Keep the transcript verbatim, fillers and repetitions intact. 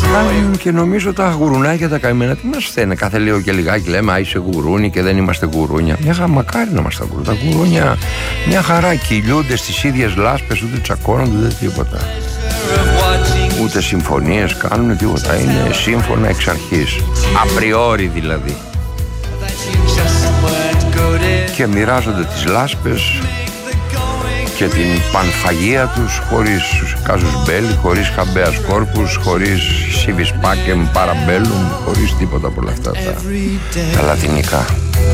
Αν και νομίζω τα γουρουνάκια τα καημένα τι μας φταίνε. Κάθε λίγο και λιγάκι λέμε α, είσαι γουρούνι και δεν είμαστε γουρούνια. Μια χα, μακάρι να είμαστε γουρούνια. Τα γουρούνια μια χαρά κυλιούνται στις ίδιες λάσπες, ούτε τσακώνονται, ούτε τίποτα. Ούτε συμφωνίες κάνουν, τίποτα. Είναι σύμφωνα εξ αρχής. Απριόρι δηλαδή. Και μοιράζονται τις λάσπες και την πανφαγία τους χωρίς κάζους μπέλι, χωρίς χαμπέας κόρπους, χωρίς σιβισπάκεμ παραμπέλουμ, χωρίς τίποτα από όλα αυτά τα, τα λατινικά.